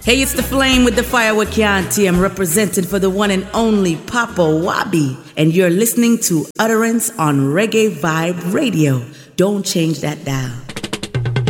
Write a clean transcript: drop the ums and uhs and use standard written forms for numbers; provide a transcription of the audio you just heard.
Hey, it's the flame with the fire with Chianti. I'm representing for the one and only Papa Wabi. And you're listening to Utterance on Reggae Vibe Radio. Don't change that dial.